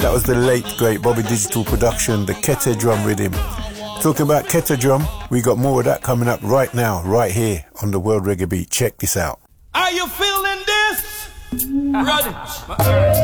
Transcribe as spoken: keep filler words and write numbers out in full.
That was the late, great Bobby Digital production, the Kete drum rhythm. Talking about Kete drum, we got more of that coming up right now, right here on the World Reggae Beat. Check this out. Are you feeling this? Ready?